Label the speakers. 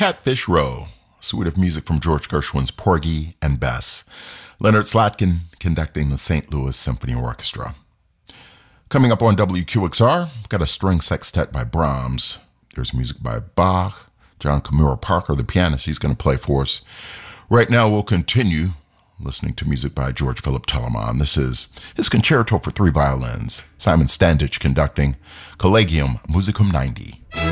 Speaker 1: Catfish Row, a suite of music from George Gershwin's Porgy and Bess. Leonard Slatkin conducting the St. Louis Symphony Orchestra. Coming up on WQXR, we've got a string sextet by Brahms. There's music by Bach. John Kimura Parker, the pianist, he's going to play for us. Right now, we'll continue listening to music by George Philip Telemann. This is his Concerto for 3 violins. Simon Standich conducting Collegium Musicum 90.